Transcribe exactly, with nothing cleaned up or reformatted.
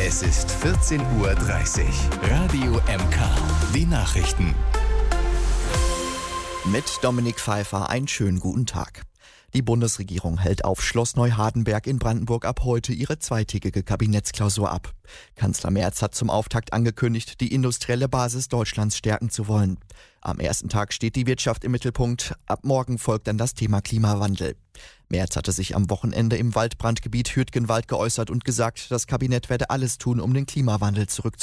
Es ist vierzehn Uhr dreißig. Radio M K. Die Nachrichten. Mit Dominik Pfeiffer einen schönen guten Tag. Die Bundesregierung hält auf Schloss Neuhardenberg in Brandenburg ab heute ihre zweitägige Kabinettsklausur ab. Kanzler Merz hat zum Auftakt angekündigt, die industrielle Basis Deutschlands stärken zu wollen. Am ersten Tag steht die Wirtschaft im Mittelpunkt, ab morgen folgt dann das Thema Klimawandel. Merz hatte sich am Wochenende im Waldbrandgebiet Hürtgenwald geäußert und gesagt, das Kabinett werde alles tun, um den Klimawandel zurückzuführen.